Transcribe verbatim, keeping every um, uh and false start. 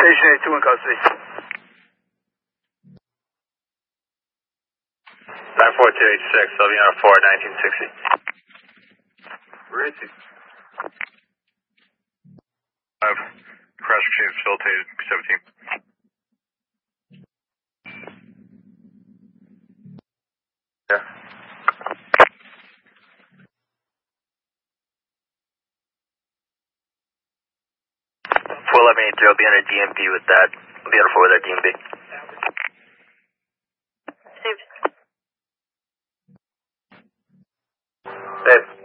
Station eight two in custody. nine four two eight six, L V R four, nineteen sixty. Where is he? Five. Crash machine facilitated, P seventeen. Yeah. four eleven eight zero, be under D M B with that. I'll be under four with that D M B. Saved. Dave.